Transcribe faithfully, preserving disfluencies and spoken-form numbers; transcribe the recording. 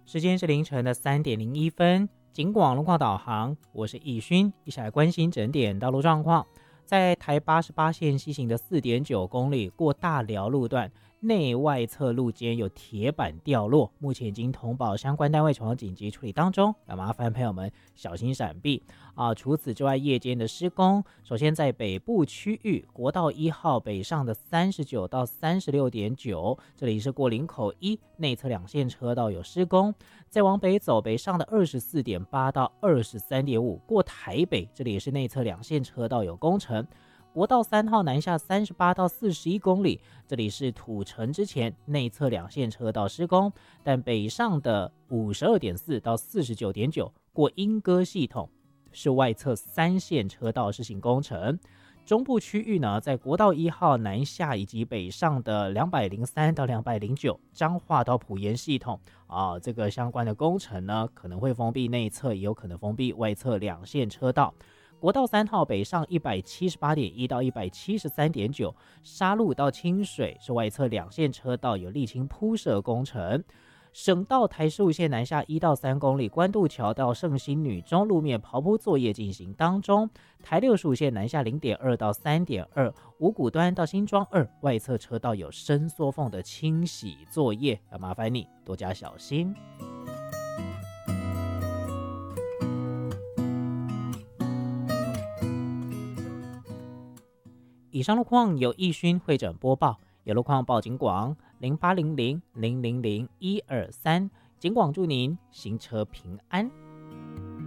时间是凌晨的三点零一分，警广路况导航，我是易勋，一起来关心整点道路状况。在台八十八线西行的四点九公里过大寮路段，内外侧路间有铁板掉落，目前已经通报相关单位从紧急处理当中，那麻烦朋友们小心闪避啊！除此之外，夜间的施工，首先在北部区域国道一号北上的三十九到三十六点九，这里是过林口一内侧两线车道有施工，再往北走北上的二十四点八到二十三点五，过台北，这里也是内侧两线车道有工程。国道三号南下三十八到四十一公里，这里是土城之前内侧两线车道施工，但北上的五十二点四到四十九点九过莺歌系统是外侧三线车道施行工程。中部区域呢，在国道一号南下以及北上的两百零三到两百零九彰化到埔盐系统啊，这个相关的工程呢，可能会封闭内侧，也有可能封闭外侧两线车道。国道三号北上一百七十八点一到一百七十三点九，沙鹿到清水是外侧两线车道有沥青铺设工程。省道台十五线南下一到三公里，关渡桥到圣心女中路面刨铺作业进行当中。台六十五线南下零点二到三点二，五股端到新庄二外侧车道有伸缩缝的清洗作业，要麻烦你多加小心。以上路况由易勋会诊播报，有路况报警广零八零零零零零一二三，警广祝您行车平安。